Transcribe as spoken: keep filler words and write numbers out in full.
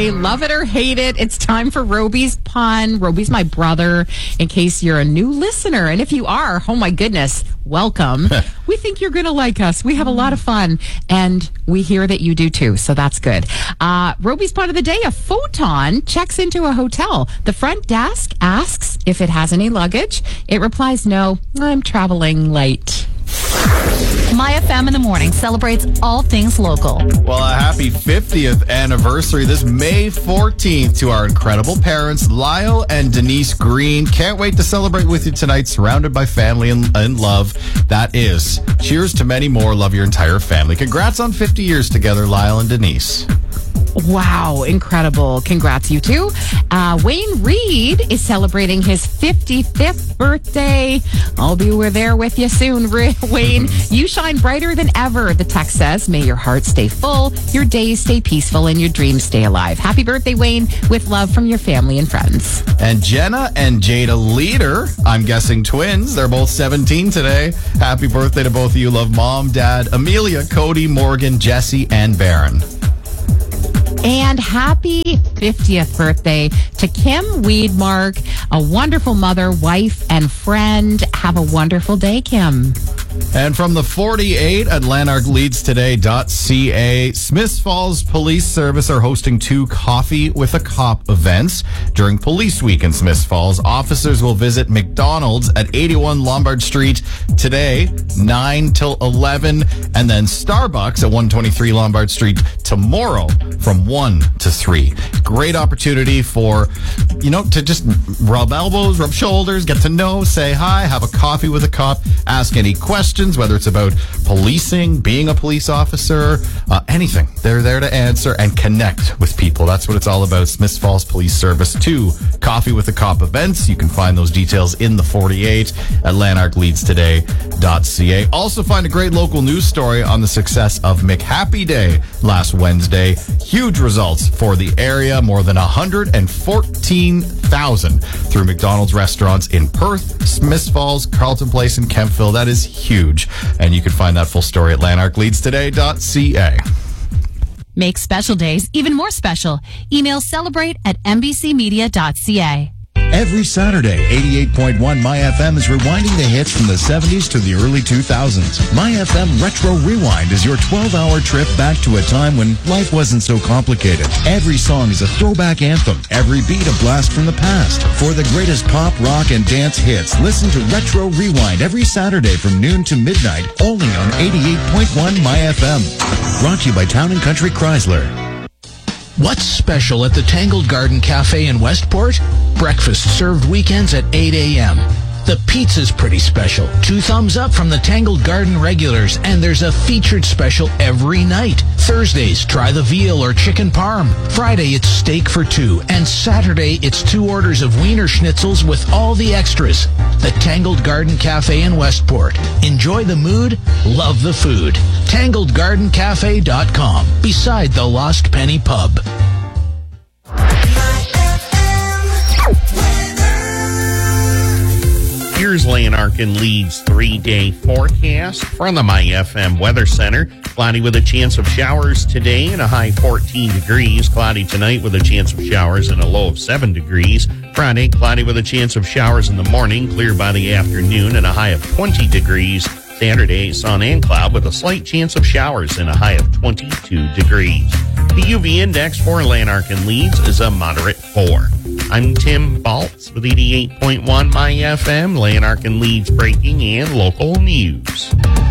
Friday. Love it or hate it. It's time for Roby's Pun. Roby's my brother, in case you're a new listener. And if you are, oh my goodness, welcome. We think you're going to like us. We have a lot of fun, and we hear that you do too, so that's good. Uh, Roby's Pun of the day, a photon checks into a hotel. The front desk asks if it has any luggage. It replies, no, I'm traveling light. My F M in the morning celebrates all things local. Well, a happy fiftieth anniversary this May fourteenth to our incredible parents, Lyle and Denise Green. Can't wait to celebrate with you tonight, surrounded by family and, and love. That is. Cheers to many more. Love your entire family. Congrats on fifty years together, Lyle and Denise. Wow, incredible. Congrats, you two. Uh, Wayne Reed is celebrating his fifty-fifth birthday. I'll be there with you soon, Wayne. You shine brighter than ever, the text says. May your heart stay full, your days stay peaceful, and your dreams stay alive. Happy birthday, Wayne, with love from your family and friends. And Jenna and Jada Leader, I'm guessing twins. They're both seventeen today. Happy birthday to both of you. Love mom, dad, Amelia, Cody, Morgan, Jesse, and Baron. And happy fiftieth birthday to Kim Weedmark, a wonderful mother, wife, and friend. Have a wonderful day, Kim. And from the forty-eight at lanark leads today dot c a, Smiths Falls Police Service are hosting two Coffee with a Cop events. During Police Week in Smiths Falls, officers will visit McDonald's at eighty-one Lombard Street today, nine till eleven, and then Starbucks at one twenty-three Lombard Street tomorrow from one to three. Great opportunity for, you know, to just rub elbows, rub shoulders, get to know, say hi, have a coffee with a cop, ask any questions, whether it's about policing, being a police officer, uh, anything. They're there to answer and connect with people. That's what it's all about. Smiths Falls Police Service, two Coffee with a Cop events. You can find those details in the forty-eight at lanark leads today dot c a. Also find a great local news story on the success of McHappy Day last Wednesday. Huge results for the area. More than one hundred fourteen thousand through McDonald's restaurants in Perth, Smiths Falls, Carleton Place, and Kempville. That is huge. And you can find that full story at lanark leads today dot c a. Make special days even more special. Email celebrate at n b c media dot c a. Every Saturday, eighty-eight point one My F M is rewinding the hits from the seventies to the early two thousands. My F M Retro Rewind is your twelve-hour trip back to a time when life wasn't so complicated. Every song is a throwback anthem, every beat a blast from the past. For the greatest pop, rock, and dance hits, listen to Retro Rewind every Saturday from noon to midnight, only on eighty-eight point one My F M. Brought to you by Town and Country Chrysler. What's special at the Tangled Garden Cafe in Westport? Breakfast served weekends at eight a.m. The pizza's pretty special. Two thumbs up from the Tangled Garden regulars, and there's a featured special every night. Thursdays, try the veal or chicken parm. Friday, it's steak for two. And Saturday, it's two orders of Wiener Schnitzels with all the extras. The Tangled Garden Cafe in Westport. Enjoy the mood, love the food. tangled garden cafe dot com, beside the Lost Penny Pub. Here's Lanark and Leeds three-day forecast from the My F M Weather Center. Cloudy with a chance of showers today and a high fourteen degrees. Cloudy tonight with a chance of showers and a low of seven degrees. Friday, cloudy with a chance of showers in the morning, clear by the afternoon and a high of twenty degrees. Saturday, sun and cloud with a slight chance of showers and a high of twenty-two degrees. The U V index for Lanark and Leeds is a moderate four. I'm Tim Baltz with eighty-eight point one My F M, Lanark and Leeds breaking and local news.